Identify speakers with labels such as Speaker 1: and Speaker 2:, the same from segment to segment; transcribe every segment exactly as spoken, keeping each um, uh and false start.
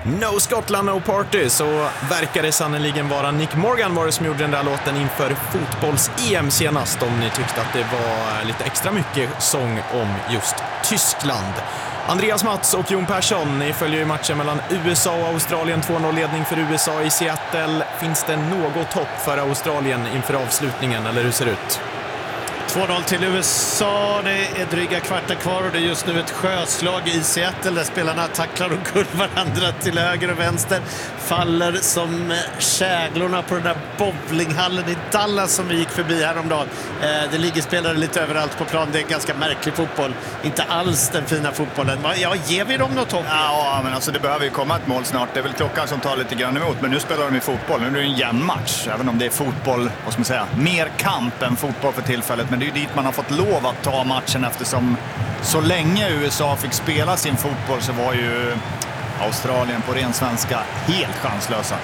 Speaker 1: No Scotland, no party, så verkar det sannoliken vara Nick Morgan var det som gjorde den där låten inför fotbolls-E M senast, om ni tyckte att det var lite extra mycket sång om just Tyskland. Andreas Mats och Jon Persson, ni följer ju matchen mellan U S A och Australien. två noll-ledning för U S A i Seattle. Finns det något hopp för Australien inför avslutningen, eller hur ser det ut?
Speaker 2: två noll till U S A, det är dryga kvartar kvar och det är just nu ett sjöslag i Seattle där spelarna tacklar och kurvar varandra till höger och vänster. Faller som käglorna på den där bowlinghallen i Dallas som vi gick förbi häromdagen. Det ligger spelare lite överallt på plan, det är en ganska märklig fotboll. Inte alls den fina fotbollen. Ja, ger vi dem något hopp?
Speaker 3: Ja, men alltså det behöver ju komma ett mål snart. Det är väl klockan som tar lite grann emot, men nu spelar de i fotboll. Nu är det en jämn match, även om det är fotboll, vad ska man säga, mer kamp än fotboll för tillfället. Men det är ju dit man har fått lov att ta matchen, eftersom så länge U S A fick spela sin fotboll så var ju Australien på ren svenska helt chanslösa.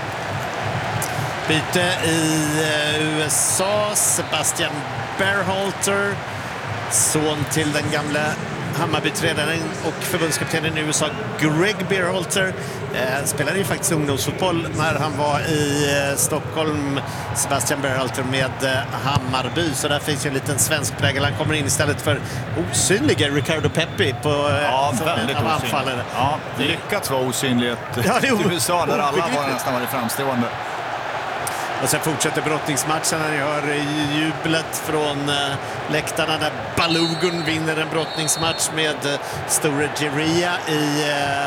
Speaker 2: Byte i U S A, Sebastian Berhalter, son till den gamla Hammarby-tränaren och förbundskaptenen i U S A Greg Berhalter, eh, spelade ju faktiskt ungdomsfotboll när han var i eh, Stockholm, Sebastian Berhalter med eh, Hammarby, så där finns ju en liten svensk prägel. Han kommer in istället för osynliga Ricardo Pepi på eh,
Speaker 3: ja, väldigt osynlig. Ja, det lyckats vara osynligt ja, i U S A där alla var nästan varit framstående.
Speaker 2: Och sen fortsätter brottningsmatchen när ni hör jublet från uh, läktarna när Balogun vinner en brottningsmatch med uh, Store Geria i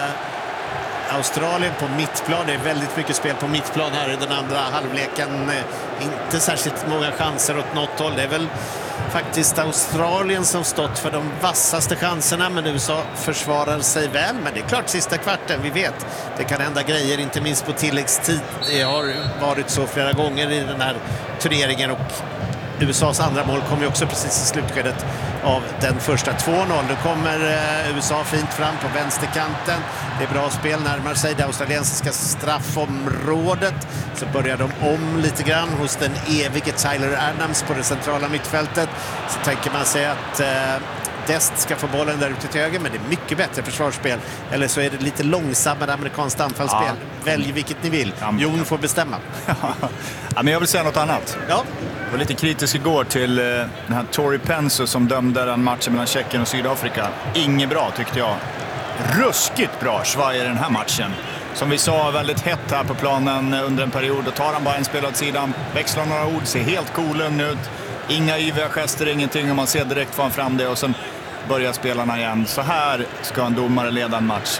Speaker 2: uh, Australien på mittplan. Det är väldigt mycket spel på mittplan här i den andra halvleken. Uh, inte särskilt många chanser åt något håll. Det är väl faktiskt Australien som stått för de vassaste chanserna, men U S A försvarar sig väl. Men det är klart, sista kvarten, vi vet, det kan hända grejer, inte minst på tilläggstid. Det har varit så flera gånger i den här turneringen, och U S A:s andra mål kom ju också precis i slutskedet av den första. Två noll. Nu kommer U S A fint fram på vänsterkanten. Det är bra spel, närmar sig det australiensiska straffområdet. Så börjar de om lite grann hos den evige Tyler Adams på det centrala mittfältet. Så tänker man sig att eh, Dest ska få bollen där ute till höger, men det är mycket bättre försvarsspel. Eller så är det lite långsammare amerikanskt anfallsspel. Ja. Välj vilket ni vill. Ja, Jon får bestämma.
Speaker 3: Ja, men jag vill säga något annat. Ja. Jag var lite kritisk igår till eh, den här Tory Penso som dömde den matchen mellan Tjeckien och Sydafrika. Inget bra tyckte jag. Ruskigt bra svaj i den här matchen. Som vi sa, väldigt hett här på planen under en period. Då tar han bara en spel åt sidan, växlar några ord, ser helt cool ut. Inga yviga gester, ingenting, och man ser direkt från fram det, och sen börjar spelarna igen. Så här ska en domare leda en match.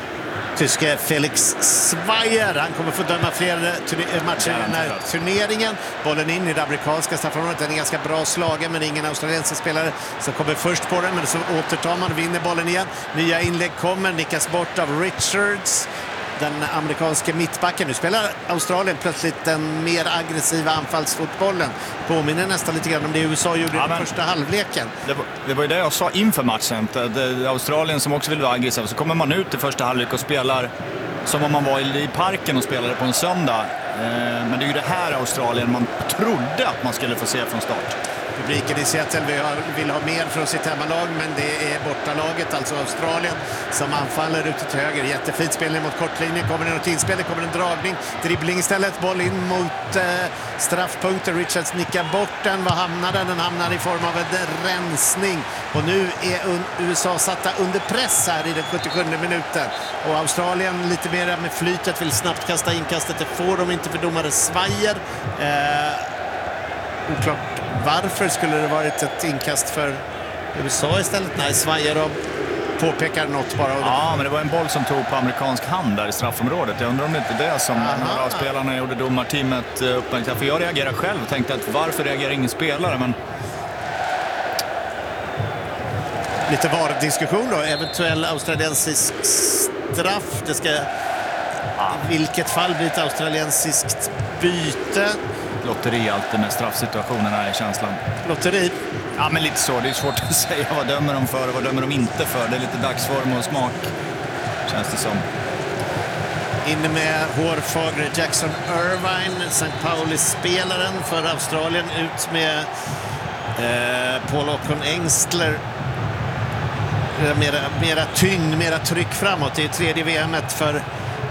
Speaker 2: Tyske Felix Zweier, han kommer få döma fler matcher i den här turneringen. Bollen in i det amerikanska straffområdet, den är ganska bra slagen, men ingen australiensisk spelare som kommer först på den, men så återtar man, vinner bollen igen. Nya inlägg kommer, nickas bort av Richards, den amerikanska mittbacken. Nu spelar Australien plötsligt den mer aggressiva anfallsfotbollen. Påminner nästan lite grann om det U S A gjorde ja, i den första halvleken.
Speaker 3: Det var, det var ju det jag sa inför matchen. Det, Australien som också vill vara aggressiv. Så kommer man ut i första halvlek och spelar som om man var i, i parken och spelade på en söndag. Eh, men det är ju det här Australien man trodde att man skulle få se från start.
Speaker 2: Publiken i Seattle vill ha mer från sitt hemmalag, men det är bortalaget, alltså Australien, som anfaller ute till höger. Jättefint spelning mot kortlinjen, kommer det något inspel, det kommer en dragning, dribbling istället, boll in mot eh, straffpunkter. Richards nickar bort den. Vad hamnar den? Den hamnar i form av en rensning, och nu är U S A satta under press här i den sjuttiosjunde minuten, och Australien lite mer med flytet vill snabbt kasta inkastet. Det får de inte för domare Zweier. Eh, oklart varför skulle det varit ett inkast för U S A istället? Nej, Zweier påpekar något bara.
Speaker 3: Ja, men det var en boll som tog på amerikansk hand där i straffområdet. Jag undrar om det inte är det som några av spelarna gjorde domarteamet uppmärksamma. För jag reagerade själv och tänkte att varför reagerar ingen spelare? Men
Speaker 2: lite VAR-diskussion då. Eventuell australiensisk straff. Det ska i vilket fall bli ett australiensiskt byte.
Speaker 3: Lotteri alltid med straffsituationerna i känslan.
Speaker 2: Lotteri?
Speaker 3: Ja, men lite så. Det är svårt att säga vad dömer de för och vad dömer de inte för. Det är lite dagsform och smak, känns det som.
Speaker 2: Inne med hårfagre Jackson Irvine, Sankt Pauli-spelaren för Australien. Ut med eh, Paul Ocon Engstler. Mera, mera tyngd, mera tryck framåt. Det är tredje V M-et för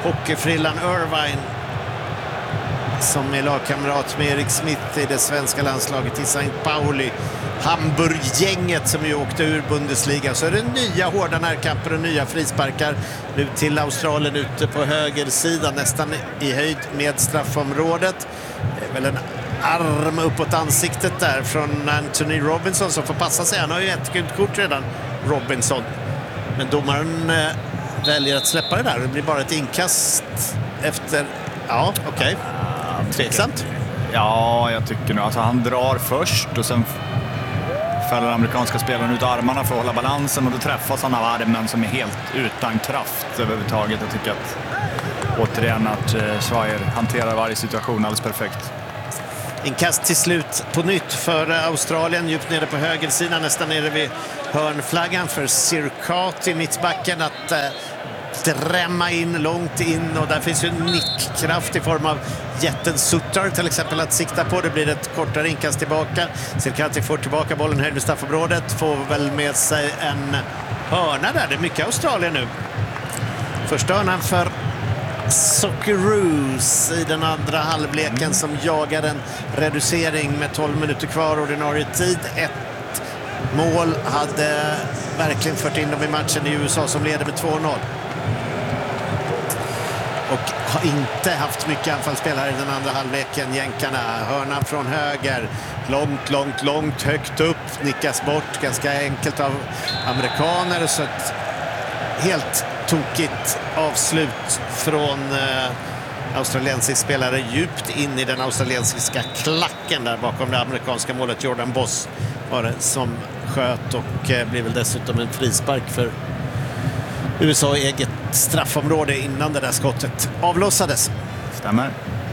Speaker 2: hockeyfrillan Irvine som är lagkamrat med Erik Smith i det svenska landslaget i Sankt Pauli. Hamburggänget som ju åkte ur Bundesliga. Så är det nya hårda närkamper och nya frisparkar nu till Australien ute på högersidan, nästan i höjd med straffområdet. Det är väl en arm uppåt ansiktet där från Anthony Robinson som får passa sig. Han har ju ett gult kort redan, Robinson. Men domaren eh, väljer att släppa det där. Det blir bara ett inkast efter... Ja, okej. Okay. Tveksamt.
Speaker 3: Ja, jag tycker nog. Alltså, han drar först och sen fäller amerikanska spelaren ut armarna för att hålla balansen och då träffas han av armen som är helt utan kraft överhuvudtaget. Jag tycker att återigen att eh, Schweier hanterar varje situation alldeles perfekt.
Speaker 2: Inkast till slut på nytt för Australien, djupt nere på högersidan, nästan nere vid hörnflaggan för Sirkati, mittbacken, att eh, drämma in långt in, och där finns ju en nickkraft i form av jätten Sutter till exempel att sikta på. Det blir ett kortare inkast tillbaka. Sirkati får tillbaka bollen här vid straffområdet, får väl med sig en hörna där. Det är mycket Australien nu. Första hörnan för Socceroos i den andra halvleken som jagar en reducering med tolv minuter kvar ordinarie tid. Ett mål hade verkligen fört in dem i matchen i U S A som leder med två noll. Och har inte haft mycket anfallsspel här i den andra halvleken, jänkarna. Hörna från höger, långt, långt, långt, högt upp, nickas bort ganska enkelt av amerikaner, så ett helt tokigt avslut från eh, australiensisk spelare djupt in i den australiensiska klacken där bakom det amerikanska målet. Jordan Boss var det som sköt och eh, blev väl dessutom en frispark för U S A eget straffområde innan det där skottet avlossades.
Speaker 3: Stämmer.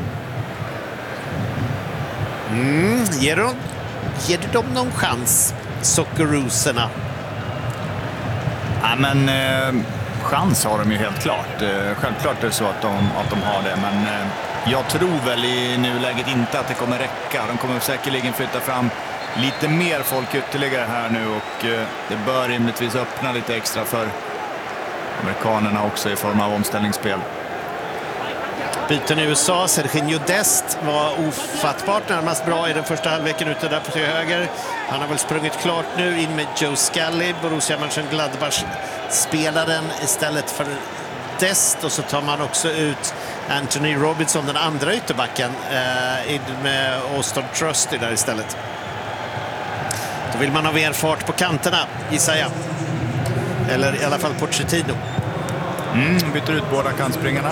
Speaker 2: Mm, ger, de, ger de någon chans, Soccerooserna?
Speaker 3: Ja, men eh, chans har de ju helt klart. Eh, självklart är det så att de, att de har det, men eh, jag tror väl i nuläget inte att det kommer räcka. De kommer säkerligen flytta fram lite mer folk ytterligare här nu, och eh, det bör rimligtvis öppna lite extra för amerikanerna också i form av omställningsspel.
Speaker 2: Byten i U S A, Serginho Dest var ofattbart närmast bra i den första halvleken ute där på till höger. Han har väl sprungit klart nu in med Joe Scully, Borussia Mönchengladbach spelaren istället för Dest, och så tar man också ut Anthony Robinson, den andra ytterbacken, eh, in med Austin Trusty där istället. Då vill man ha mer fart på kanterna, gissar jag. Eller i alla fall Pochettino.
Speaker 3: Mm, byter ut båda kantspringarna.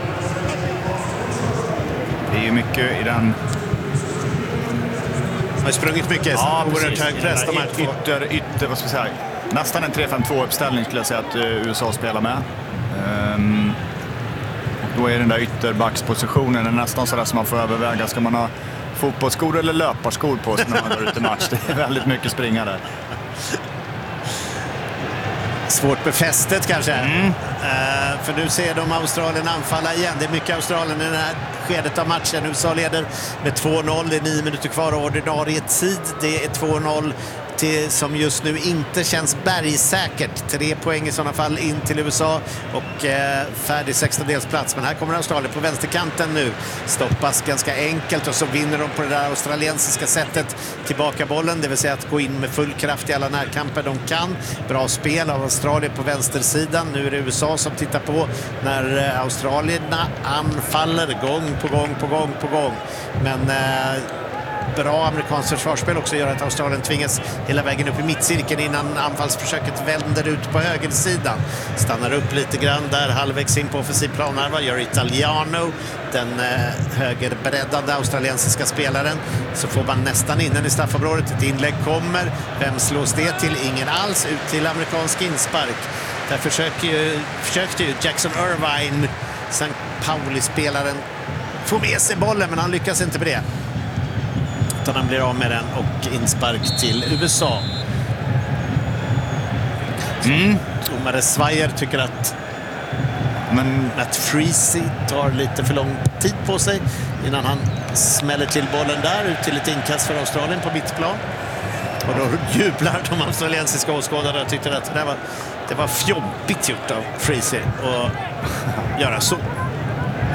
Speaker 3: Det är ju mycket i den...
Speaker 2: De har sprungit mycket.
Speaker 3: Ja,
Speaker 2: oerhört hög press. De här
Speaker 3: ytter, ytter, vad ska jag säga? Nästan en tre fem två-uppställning skulle jag säga att uh, U S A spelar med. Um, då är den där ytterbackspositionen nästan sådär som man får överväga. Ska man ha fotbollsskor eller löparskor på sig när man går ut i match? Det är väldigt mycket springa där.
Speaker 2: Svårt befästet kanske.
Speaker 3: Mm.
Speaker 2: Uh, för nu ser de Australien anfalla igen. Det är mycket Australien i det här skedet av matchen. U S A leder med två noll. Det är nio minuter kvar av ordinarie tid. Det är två noll till, som just nu inte känns bergsäkert. Tre poäng i sådana fall in till U S A och eh, färdig sextondelsplats. Men här kommer Australien på vänsterkanten nu. Stoppas ganska enkelt och så vinner de på det där australiensiska sättet tillbaka bollen. Det vill säga att gå in med full kraft i alla närkamper de kan. Bra spel av Australien på vänstersidan. Nu är det U S A som tittar på när eh, australierna anfaller gång på gång på gång på gång. Men... Eh, bra amerikanskt försvarsspel också gör att Australien tvingas hela vägen upp i mittcirkeln innan anfallsförsöket vänder ut på högersidan. Stannar upp lite grann där halvvägs in på offensiv planhalva, gör Italiano, den eh, högerbreddade australiensiska spelaren. Så får man nästan in den i straffområdet. Ett inlägg kommer. Vem slås det till? Ingen alls. Ut till amerikansk inspark. Där försöker ju, försökte ju Jackson Irvine, Sankt Pauli-spelaren, få med sig bollen, men han lyckas inte med det. Han blir av med den och inspark till U S A. Mm. Domare Schweier tycker att men Matt Freese tar lite för lång tid på sig innan han smäller till bollen där ut till ett inkast för Australien på mittplan. Och då jublar de australiensiska åskådarna och tyckte att det var, det var fjobbigt gjort av Freese att göra så.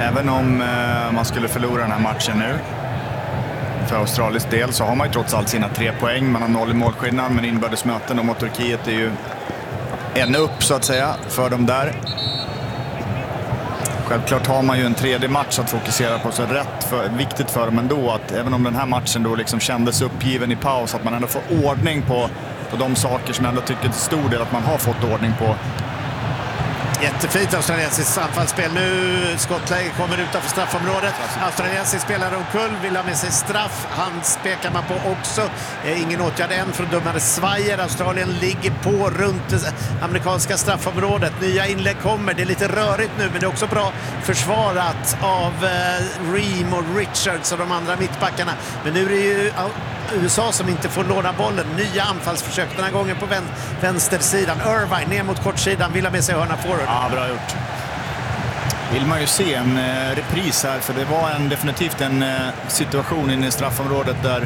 Speaker 3: även om eh, man skulle förlora den här matchen nu, för Australiens del, så har man ju trots allt sina tre poäng. Man har noll i målskillnad, men inbördes möten och mot Turkiet är ju en upp så att säga för dem där. Självklart har man ju en tredje match att fokusera på, så rätt för, viktigt för dem ändå att även om den här matchen då liksom kändes uppgiven i paus, att man ändå får ordning på, på de saker som jag ändå tycker till stor del att man har fått ordning på.
Speaker 2: Jättefint australiensiskt anfallsspel. Nu skottläge kommer utanför straffområdet. Australiensisk spelare omkull, vill ha med sig straff. Han spekar man på också. Eh, ingen åtgärd än från domare Svajer. Australien ligger på runt det amerikanska straffområdet. Nya inlägg kommer. Det är lite rörigt nu, men det är också bra försvarat av eh, Ream och Richards och de andra mittbackarna. Men nu är det ju U S A som inte får låna bollen. Nya anfallsförsök den här gången på vän vänstersidan. Irvine ner mot kortsidan, vill ha med sig hörna forward.
Speaker 3: Ja, bra gjort. Vill man ju se en eh, repris här, för det var en, definitivt en eh, situation inne i straffområdet där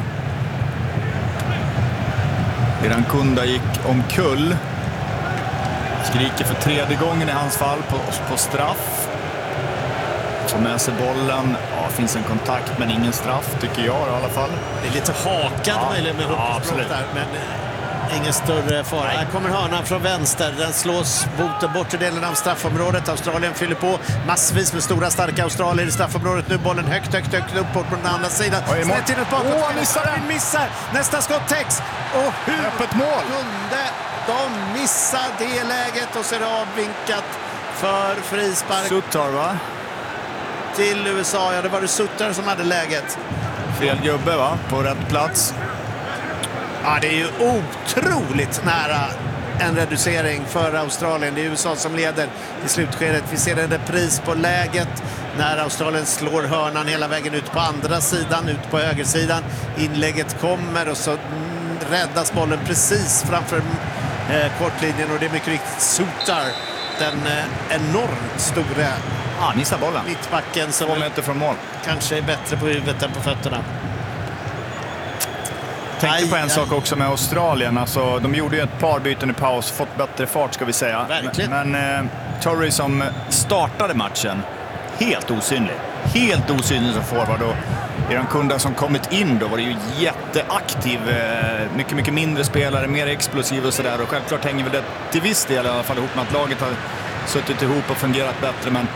Speaker 3: Irankunda gick omkull. Skriker för tredje gången i hans fall på, på straff. Får med sig bollen. Ja, finns en kontakt men ingen straff tycker jag i alla fall.
Speaker 2: Det är lite hakad ja. möjligen med
Speaker 3: ja,
Speaker 2: där, men ingen större fara. Nej. Här kommer hörnan från vänster. Den slås mot den bortre delen av straffområdet. Australien fyller på massvis med stora starka australier i straffområdet. Nu bollen högt, högt, högt upp på den andra sidan. Snett in ett bakåt.
Speaker 3: Åh, missar den!
Speaker 2: Missar. Nästa skott täcks. Och hur
Speaker 3: öppet mål
Speaker 2: kunde de missa det läget? Och så är det avvinkat för frispark.
Speaker 3: Suttar, va?
Speaker 2: Till U S A. Ja, det var det Suttar som hade läget.
Speaker 3: Fel gubbe, va? På rätt plats.
Speaker 2: Ja, det är ju otroligt nära en reducering för Australien. Det är U S A som leder i slutskedet. Vi ser en repris på läget när Australien slår hörnan hela vägen ut på andra sidan, ut på högersidan. Inlägget kommer och så räddas bollen precis framför eh, kortlinjen, och det är mycket riktigt Suttar, den eh, enormt stora
Speaker 3: ah, missar bollen.
Speaker 2: mittbacken som
Speaker 3: två meter från mål.
Speaker 2: Kanske är bättre på huvudet än på fötterna.
Speaker 3: Tänkte
Speaker 2: aj,
Speaker 3: på en
Speaker 2: aj.
Speaker 3: sak också med Australien. Alltså, de gjorde ju ett par byten i paus, fått bättre fart ska vi säga.
Speaker 2: Verkligen.
Speaker 3: Men, men eh, Torrey som startade matchen, helt osynlig. Helt osynlig som forward. Och Irankunda som kommit in då var det ju jätteaktiv. Eh, mycket, mycket mindre spelare, mer explosiv och sådär. Och självklart hänger vi det till viss del i alla fall ihop med att laget har suttit ihop och fungerat bättre. Men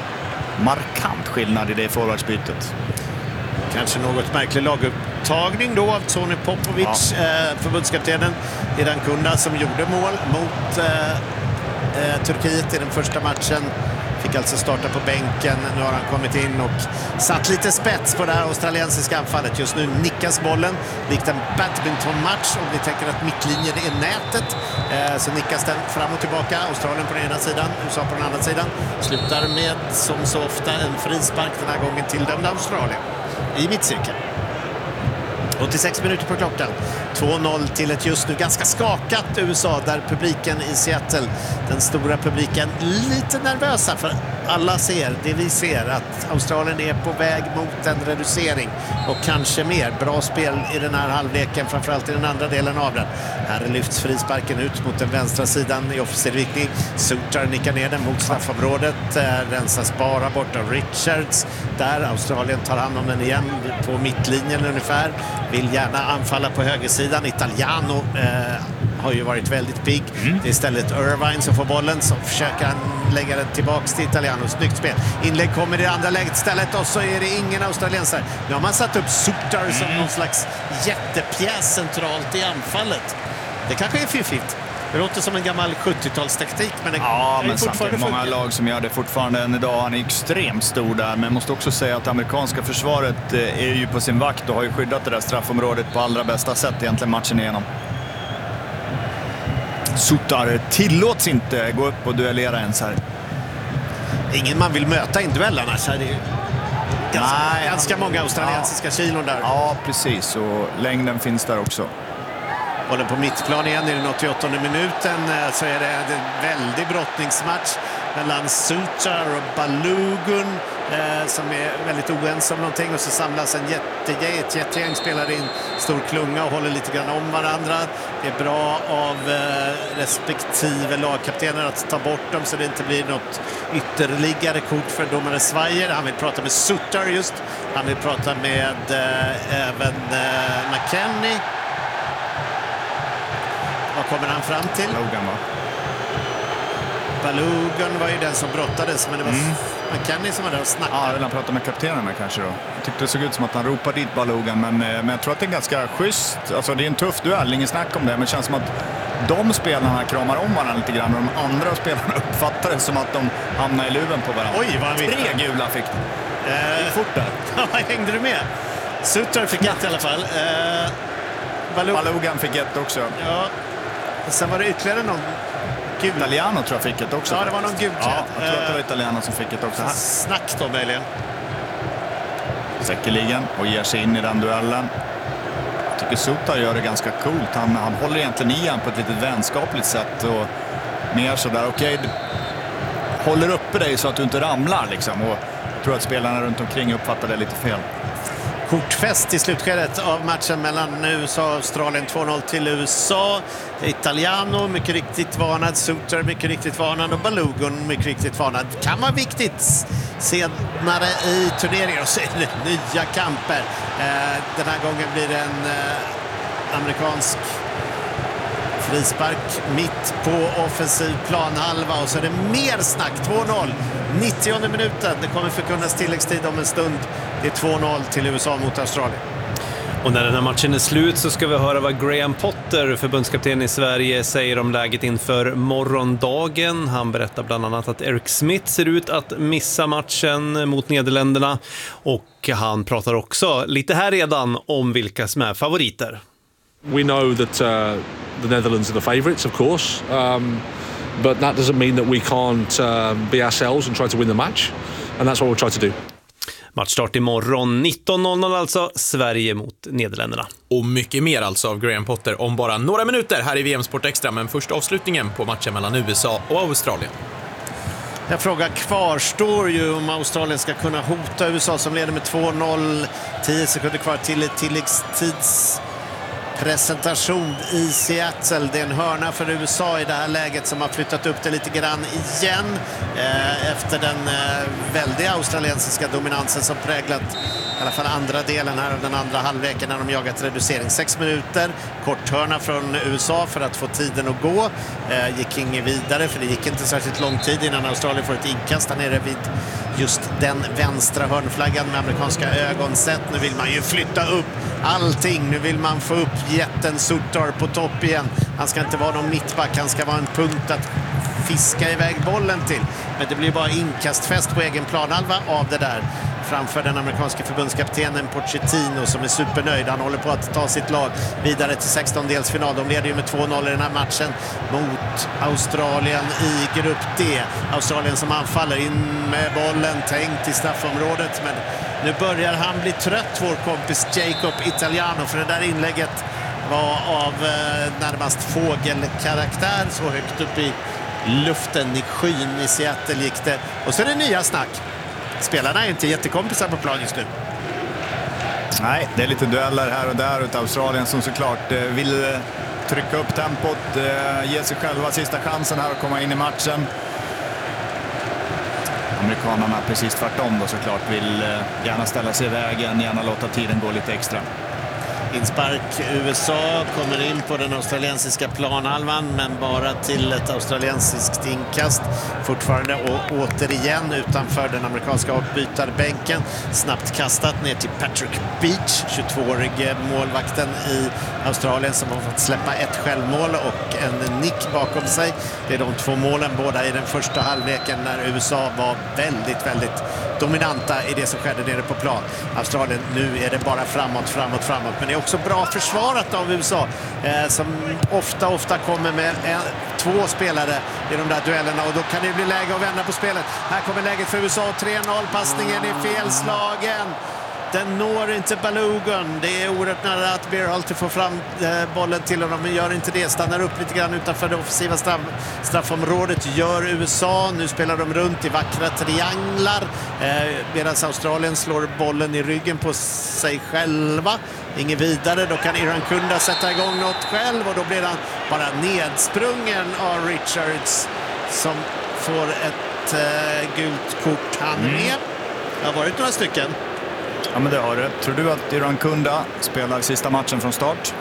Speaker 3: markant skillnad i det forwardsbytet.
Speaker 2: Kanske något märklig lagupptagning då av Tony Popovic, ja. eh, förbundskaptenen Irankunda, som gjorde mål mot eh, eh, Turkiet i den första matchen. Fick alltså starta på bänken. Nu har han kommit in och satt lite spets på det här australiensiska anfallet. Just nu nickas bollen likt en badmintonmatch. Om ni tänker att mittlinjen är nätet eh, så nickas den fram och tillbaka. Australien på den ena sidan, U S A på den andra sidan. Slutar med, som så ofta, en frispark, den här gången tilldömd Australien i mittcirkeln. åttiosex minuter på klockan. två noll till ett just nu ganska skakat U S A, där publiken i Seattle, den stora publiken, lite nervösa, för alla ser, det vi ser, att Australien är på väg mot en reducering och kanske mer. Bra spel i den här halvleken, framförallt i den andra delen av den. Här lyfts frisparken ut mot den vänstra sidan i offensiv riktning. Suttar nickar ner den mot straffområdet. Rensas bara bort av Richards. Där Australien tar hand om den igen på mittlinjen ungefär. Vill gärna anfalla på högersidan. Italiano eh, har ju varit väldigt pigg. Mm. Det är istället Irvine som får bollen, så försöker han lägga den tillbaks till Italiano. Snyggt spel. Inlägg kommer i det andra läget istället, och så är det ingen australiensare. Nu har man satt upp Suttar mm. som någon slags jättepjäs centralt i anfallet. Det kanske är fiffigt. Det låter som en gammal sjuttiotalstaktik, men det
Speaker 3: ja,
Speaker 2: är
Speaker 3: men
Speaker 2: fortfarande
Speaker 3: många
Speaker 2: funkar.
Speaker 3: lag som gör det fortfarande än idag. Han är extremt stor där, men jag måste också säga att amerikanska försvaret är ju på sin vakt och har ju skyddat det där straffområdet på allra bästa sätt egentligen matchen igenom. Suttar tillåts inte gå upp och duellera ens här.
Speaker 2: Ingen man vill möta i en duell annars. Det är ju ganska,
Speaker 3: Nej,
Speaker 2: ganska
Speaker 3: han,
Speaker 2: många australiensiska
Speaker 3: ja,
Speaker 2: kilon där.
Speaker 3: Ja, precis. Och längden finns där också.
Speaker 2: Bollen på mittplan igen i den åttioåttonde minuten, så är det en väldig brottningsmatch mellan Suttar och Balogun. eh, som är väldigt oense om någonting och så samlas en jätte, ett jättegäng, spelar in stor klunga och håller lite grann om varandra. Det är bra av eh, respektive lagkaptener att ta bort dem så det inte blir något ytterligare kort för domare Svajer. Han vill prata med Sutter just. Han vill prata med eh, även eh, McKennie. Vad kommer han fram till?
Speaker 3: Logan, va?
Speaker 2: Balogun var ju den som brottades, men det var mm. McKennie som var där och snackade.
Speaker 3: Ja, vill han prata med kaptenerna kanske då. Jag tyckte det såg ut som att han ropade dit Balogun, men, men jag tror att det är ganska schysst. Alltså det är en tuff duell, ingen snack om det, men det känns som att de spelarna kramar om varandra lite grann och de andra spelarna uppfattar det som att de hamnar i luven på varandra.
Speaker 2: Oj, vad han
Speaker 3: Tre gula fick de.
Speaker 2: Eh,
Speaker 3: fort där.
Speaker 2: Ja, hängde du med? Sutter fick ett i alla fall. Eh,
Speaker 3: Balog- Balogun fick ett också.
Speaker 2: Ja. Och sen var det ytterligare någon gul.
Speaker 3: Italiano tror jag fick ett också.
Speaker 2: Ja, det var någon gul.
Speaker 3: Ja, jag tror att det var Italiano som fick ett också.
Speaker 2: Snack då möjligen.
Speaker 3: Säkerligen, och ger sig in i den duellen. Jag tycker Sutter gör det ganska coolt. Han, han håller egentligen i han på ett litet vänskapligt sätt och mer sådär, okej, okay, håller uppe dig så att du inte ramlar liksom. Och jag tror att spelarna runt omkring uppfattar det lite fel.
Speaker 2: Kortfest i slutskedet av matchen mellan U S A och Australien. två noll till U S A. Italiano mycket riktigt varnad, Sutter mycket riktigt varnad och Balogun mycket riktigt varnad. Kan vara viktigt senare i turneringar och så är det nya kamper. Eh, den här gången blir det en eh, amerikansk frispark mitt på offensiv planhalva och så är det mer snack. två noll, nittionde minuten. Det kommer förkunnas tilläggstid om en stund. Det är två noll till U S A mot Australien.
Speaker 4: Och när den här matchen är slut så ska vi höra vad Graham Potter, förbundskapten i Sverige, säger om läget inför morgondagen. Han berättar bland annat att Eric Smith ser ut att missa matchen mot Nederländerna. Och han pratar också lite här redan om vilka som är favoriter.
Speaker 5: We know that uh, the Netherlands are the favourites, of course, um, but that doesn't mean that we can't uh, be ourselves and try to win the match, and that's what we'll try to do.
Speaker 4: Matchstart imorgon nitton noll noll alltså, Sverige mot Nederländerna.
Speaker 1: Och mycket mer alltså av Graham Potter om bara några minuter här i V M Sport Extra, men först avslutningen på matchen mellan U S A och Australien.
Speaker 2: Den frågan kvarstår ju om Australien ska kunna hota U S A som leder med två noll. tio sekunder kvar till ett tilläggstids presentation i Seattle. Det är en hörna för U S A i det här läget som har flyttat upp det lite grann igen eh, efter den eh, väldiga australiensiska dominansen som präglat i alla fall andra delen här av den andra halvleken när de jagat reducering. Sex minuter, kort hörna från U S A för att få tiden att gå. Eh, gick inget vidare för det gick inte särskilt lång tid innan Australien får ett inkast där nere vid just den vänstra hörnflaggan med amerikanska ögon sett. Nu vill man ju flytta upp allting. Nu vill man få upp jätten Sutter på topp igen. Han ska inte vara någon mittback, han ska vara en punkt att fiska iväg bollen till. Men det blir bara inkastfest på egen planhalva av det där framför den amerikanska förbundskaptenen Pochettino som är supernöjd. Han håller på att ta sitt lag vidare till sextondelsfinal. De leder ju med två noll i den här matchen mot Australien i grupp D. Australien som anfaller in med bollen tänkt i straffområdet, men nu börjar han bli trött, vår kompis Jacob Italiano, för det där inlägget var av eh, närmast fågelkaraktär, så högt upp i luften i skyn i Seattle gick det. Och så är det nya snack. Spelarna är inte jättekompisar på plan just nu.
Speaker 3: Nej, det är lite dueller här och där utav Australien som såklart eh, vill eh, trycka upp tempot, eh, ge sig själva sista chansen här att komma in i matchen. Amerikanerna precis tvärtom då såklart vill eh, gärna ställa sig i vägen, gärna låta tiden gå lite extra.
Speaker 2: Inspark U S A kommer in på den australiensiska planhalvan, men bara till ett australiensiskt inkast. Fortfarande och återigen utanför den amerikanska avbytarbänken. Snabbt kastat ner till Patrick Beach, tjugotvåårige målvakten i Australien som har fått släppa ett självmål och en nick bakom sig. Det är de två målen, båda i den första halvleken när U S A var väldigt, väldigt dominanta i det som skedde nere på plan. Australien, nu är det bara framåt, framåt, framåt. Men det är också bra försvarat av U S A eh, som ofta, ofta kommer med en, två spelare i de där duellerna, och då kan det bli läge att vända på spelet. Här kommer läget för U S A, tre noll, passningen är felslagen. Den når inte Balogun. Det är oerhört nära att Berhalter får fram eh, bollen till honom, men gör inte det. Stannar upp lite grann utanför det offensiva straff, straffområdet. Gör U S A. Nu spelar de runt i vackra trianglar. Eh, medan Australien slår bollen i ryggen på sig själva. Inget vidare. Då kan Irankunda sätta igång något själv och då blir han bara nedsprungen av Richards som får ett eh, gult kort han med. Mm. Det har varit några stycken.
Speaker 3: Ja, men det har det. Tror du att Irankunda spelar sista matchen från start?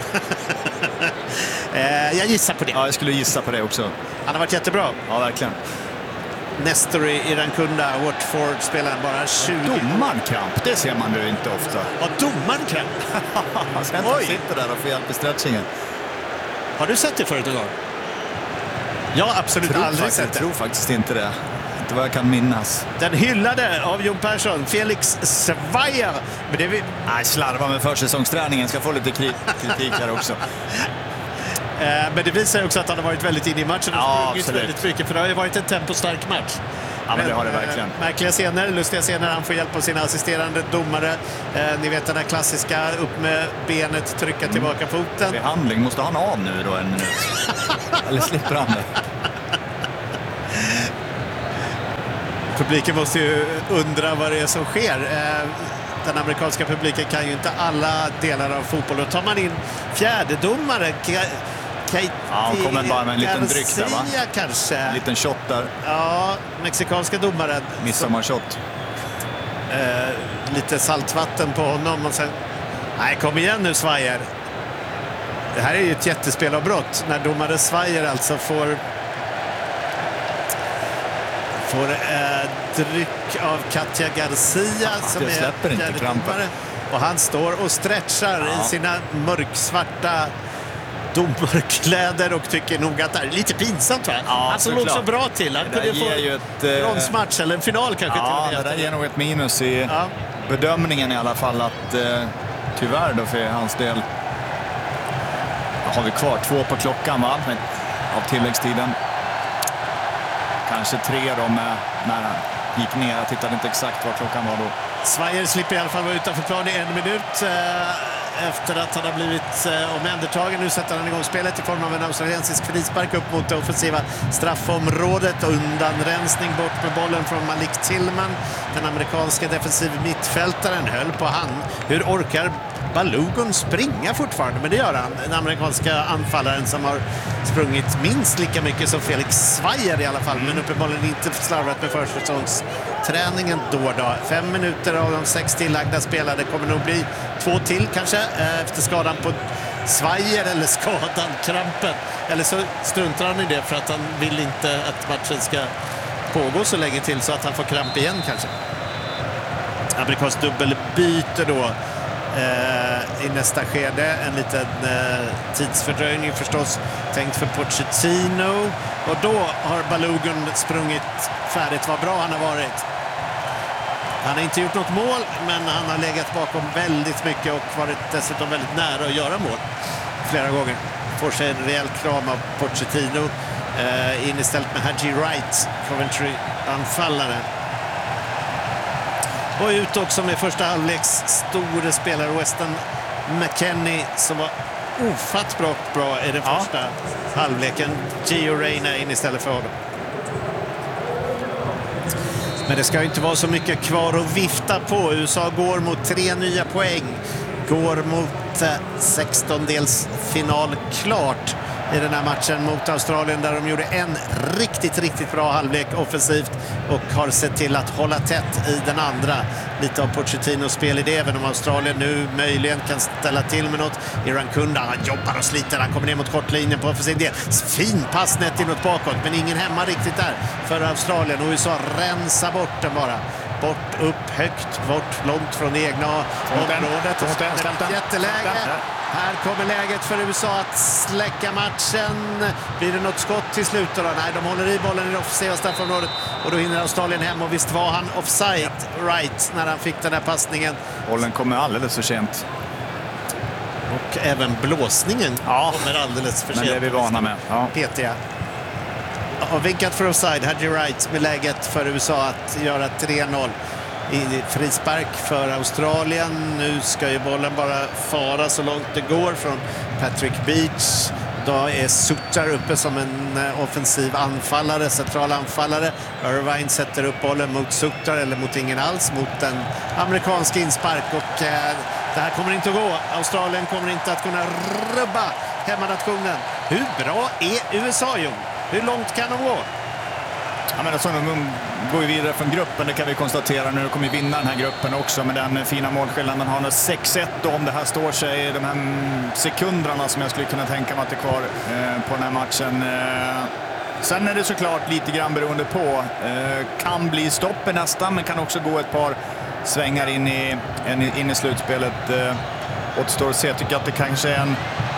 Speaker 2: eh, jag gissar på det.
Speaker 3: Ja, jag skulle gissa på det också.
Speaker 2: Han har varit jättebra.
Speaker 3: Ja, verkligen.
Speaker 2: Nestor Irankunda, Watford-spelaren, bara tjugo.
Speaker 3: Domarkramp, det ser man ju inte ofta.
Speaker 2: Ja, domarkramp.
Speaker 3: Han ska inte sitta där och få hjälp i stretchingen.
Speaker 2: Har du sett det förut en gång? Ja, absolut
Speaker 3: tror
Speaker 2: aldrig
Speaker 3: faktiskt,
Speaker 2: sett det.
Speaker 3: Jag tror faktiskt inte det. Inte vad jag kan minnas.
Speaker 2: Den hyllade av Jon Persson, Felix Svajer. Men det vi...
Speaker 3: Nej, slarva med försäsongsträningen, ska få lite kritik här också.
Speaker 2: Men det visar också att han har varit väldigt inne i matchen och
Speaker 3: ja,
Speaker 2: sprungit väldigt mycket, för det har ju varit en tempostark match.
Speaker 3: Ja, men det har det verkligen.
Speaker 2: Äh, märkliga scener, lustiga scener. Han får hjälp av sina assisterande domare. Eh, ni vet den här klassiska, upp med benet, trycka tillbaka mm. foten.
Speaker 3: Behandling, måste han av nu då en minut? Eller slipper han det?
Speaker 2: Publiken måste ju undra vad det är som sker. Eh, den amerikanska publiken kan ju inte alla delar av fotboll. Då tar man in fjärdedomare.
Speaker 3: Ja, han kommer bara med en liten dryck där, va?
Speaker 2: Kanske.
Speaker 3: En liten shot där.
Speaker 2: Ja, mexikanska domaren.
Speaker 3: Midsommarshot.
Speaker 2: Eh, lite saltvatten på honom och sen... Nej, kom igen nu, Svajer. Det här är ju ett jättespelavbrott när domare Svajer alltså får... får eh, dryck av Katja Garcia, ja, som är
Speaker 3: släpper inte krampen.
Speaker 2: Och han står och stretchar ja. i sina mörksvarta domarkläder och tycker nog att det är lite pinsamt, va? Ja, han såg också bra till. Han kunde få ju ett bronsmatch eller en final kanske.
Speaker 3: Ja,
Speaker 2: till
Speaker 3: det där ger nog ett minus i ja. bedömningen i alla fall, att eh, tyvärr då för hans del har vi kvar två på klockan, va? Av tilläggstiden. Kanske tre då med, när han gick ner. Jag tittade inte exakt vad klockan var då.
Speaker 2: Svajer slipper i alla fall vara utanför plan i en minut eh, efter att han har blivit eh, omhändertagen. Nu sätter han igång spelet i form av en australiensisk frispark upp mot det offensiva straffområdet. Undanrensning bort med bollen från Malik Tillman. Den amerikanska defensiv mittfältaren höll på hand. Hur orkar Balogun springa fortfarande? Men det gör han. Den amerikanska anfallaren som har sprungit minst lika mycket som Felix Svajer i alla fall. Men uppenbarligen inte slarvat med försäsongsträningen då då. Fem minuter av de sex tillagda spelade kommer nog bli två till kanske efter skadan på Svajer, eller skadan, krampen. Eller så struntar han i det för att han vill inte att matchen ska pågå så länge till så att han får kramp igen kanske. Amerikansk dubbelbyte då eh, i nästa skede. En liten eh, tidsfördröjning förstås tänkt för Pochettino. Och då har Balogun sprungit färdigt. Vad bra han har varit. Han har inte gjort något mål, men han har legat bakom väldigt mycket och varit dessutom väldigt nära att göra mål flera gånger. Får sig en rejäl kram av Pochettino. Eh, in istället med Haji Wright, Coventry-anfallare. Och ut också med första halvleks stora spelare Weston McKennie som var ofattbart bra i den ja. första halvleken. Gio Reyna in istället för honom. Men det ska inte vara så mycket kvar att vifta på. U S A går mot tre nya poäng. Går mot eh, sextondelsfinal klart i den här matchen mot Australien, där de gjorde en riktigt, riktigt bra halvlek offensivt och har sett till att hålla tätt i den andra. Lite av Pochettinos spel i det, även om Australien nu möjligen kan ställa till med något. Irankunda, han jobbar och sliter, han kommer ner mot kortlinjen på offensiv del. Fin pass nätt inåt bakåt, men ingen hemma riktigt där för Australien. Och U S A rensar bort den bara. Bort, upp, högt, bort, långt från det egna området. Ett jätteläge. Här kommer läget för U S A att släcka matchen. Blir det något skott till slut då? Nej, de håller i bollen i det offensiva straffområdet. Och då hinner Australien hem. Och visst var han offside, right, när han fick den här passningen.
Speaker 3: Bollen kommer alldeles för sent.
Speaker 2: Och även blåsningen ja. kommer alldeles för sent.
Speaker 3: Men det är vi vana med. Ja.
Speaker 2: Petiga. Har vinkat för offside, Haji Wright med läget för U S A att göra tre noll. i frispark för Australien. Nu ska ju bollen bara fara så långt det går från Patrick Beach. Då är Sutter uppe som en offensiv anfallare, central anfallare. Irvine sätter upp bollen mot Sutter, eller mot ingen alls, mot en amerikansk inspark. Och eh, det här kommer inte att gå. Australien kommer inte att kunna rubba hemmanationen. Hur bra är U S A, Jon? Hur långt kan de gå?
Speaker 3: Ja, men alltså, de går ju vidare från gruppen, det kan vi konstatera nu. De kommer vinna den här gruppen också med den fina målskillnaden. Man har nu sex ett om det här står sig, de här sekunderna som jag skulle kunna tänka mig att det är kvar eh, på den här matchen. Eh, sen är det såklart lite grann beroende på. Eh, kan bli stopp nästan, men kan också gå ett par svängar in i, in i slutspelet. Eh, återstår att se. Jag tycker att det kanske är en...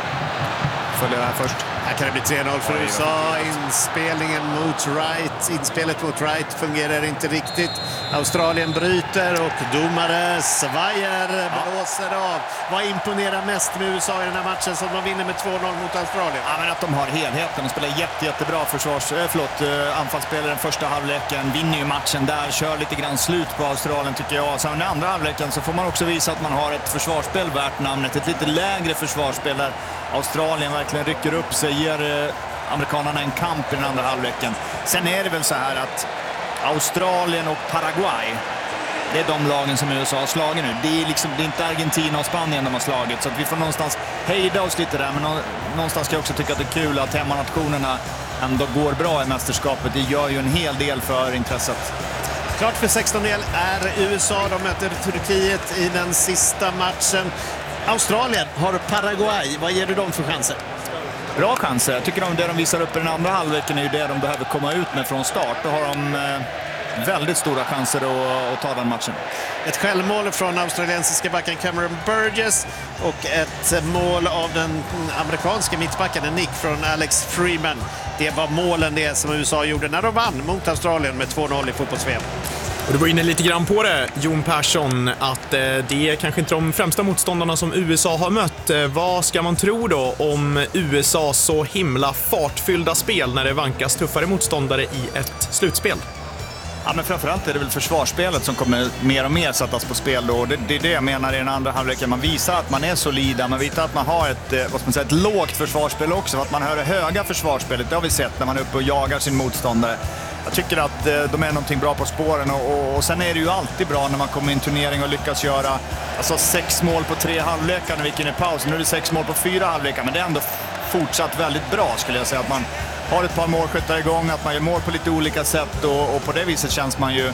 Speaker 3: Följer det här först.
Speaker 2: Här kan det bli tre noll för U S A. Inspelningen mot Wright. Inspelet mot Wright fungerar inte riktigt. Australien bryter och domare Svajer blåser av. Vad imponerar mest med U S A i den här matchen som de vinner med två noll mot Australien?
Speaker 3: Ja, men att de har helheten. De spelar jätte, jättebra försvars, äh, förlåt, anfallsspelare den första halvleken. Vinner ju matchen där. Kör lite grann slut på Australien tycker jag. Sen den andra halvleken så får man också visa att man har ett försvarsspel värt namnet. Ett lite lägre försvarsspel där Australien verkligen rycker upp sig, ger eh, amerikanerna en kamp i den andra halvleken. Sen är det väl så här att Australien och Paraguay, det är de lagen som U S A har slagit nu. Det är, liksom, det är inte Argentina och Spanien de har slagit, så att vi får någonstans hejda oss lite där. Men någonstans ska jag också tycka att det är kul att hemmanationerna ändå går bra i mästerskapet. Det gör ju en hel del för intresset.
Speaker 2: Klart för sexton-del är U S A. De möter Turkiet i den sista matchen. Australien har Paraguay. Vad ger du dem för chanser?
Speaker 3: Bra chanser. Jag tycker att det de visar upp i den andra halvleken är ju det de behöver komma ut med från start. Då har de eh, väldigt stora chanser att, att ta den matchen.
Speaker 2: Ett självmål från australiensiska backen Cameron Burgess och ett mål av den amerikanska mittbacken, en nick från Alex Freeman. Det var målen det som U S A gjorde när de vann mot Australien med två noll i fotbolls-V M.
Speaker 1: Och du var inne lite grann på det, Jon Persson, att eh, det är kanske inte de främsta motståndarna som U S A har mött. Eh, vad ska man tro då om U S A så himla fartfyllda spel när det vankas tuffare motståndare i ett slutspel?
Speaker 3: Ja, men framförallt är det väl försvarsspelet som kommer mer och mer sättas på spel då. Det, det är det jag menar i den andra halvleken. Man visar att man är solida, man visar att man har ett, vad ska man säga, ett lågt försvarsspel också. För att man hör det höga försvarsspelet, det har vi sett när man är uppe och jagar sin motståndare. Jag tycker att de är någonting bra på spåren och, och, och sen är det ju alltid bra när man kommer i en turnering och lyckas göra alltså sex mål på tre halvlekar när vi gick in i paus. Nu är det sex mål på fyra halvlekar, men det är ändå fortsatt väldigt bra skulle jag säga. Att man har ett par målskyttar igång, att man gör mål på lite olika sätt och, och på det viset känns man ju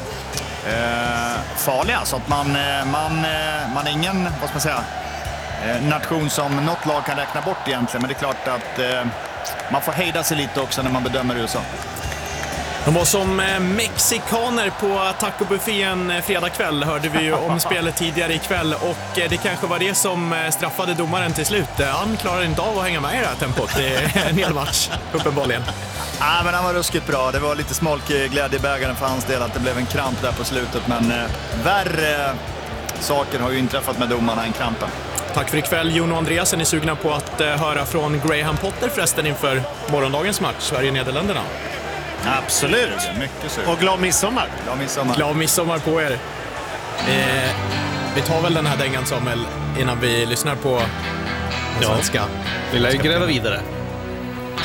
Speaker 3: eh, farlig. Så att man, man, man är ingen, vad ska man säga, nation som något lag kan räkna bort egentligen. Men det är klart att eh, man får hejda sig lite också när man bedömer U S A.
Speaker 1: De var som mexikaner på tacobuffén fredag kväll, hörde vi ju om spelet tidigare ikväll, och det kanske var det som straffade domaren till slut. Han klarade inte av att hänga med i det här tempot i en hel match, uppenbarligen.
Speaker 3: Ja, men han var ruskigt bra. Det var lite smolk i glädjebägaren för hans del att det blev en kramp där på slutet, men eh, värre saker har ju inträffat med domarna än krampen.
Speaker 1: Tack för ikväll, Jon och Andreas. Är ni sugna på att eh, höra från Graham Potter förresten inför morgondagens match, Sverige-Nederländerna?
Speaker 2: Absolut.
Speaker 3: Mycket sur.
Speaker 2: Och glad midsommar.
Speaker 3: Glad midsommar.
Speaker 1: Glad midsommar på er. Eh, vi tar väl den här dängan, Samuel, innan vi lyssnar på
Speaker 4: ja.
Speaker 1: svenska.
Speaker 4: Vi lär ju gräva vidare.